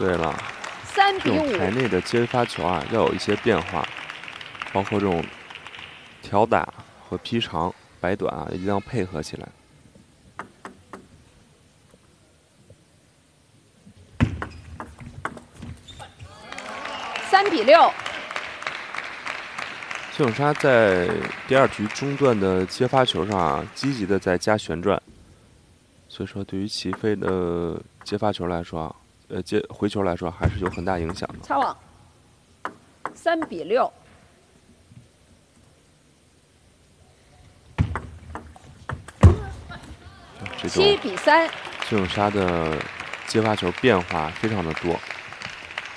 对了， 3比这种台 5。 内的接发球啊，要有一些变化，包括这种挑打和劈长、摆短啊，一定要配合起来。 3比6。 谢永莎在第2局中段的接发球上啊，积极的在加旋转，所以说对于齐飞的接发球来说啊，接回球来说还是有很大影响的。 擦网。3比6。 这种 7比3。 谢永莎的接发球变化非常的多。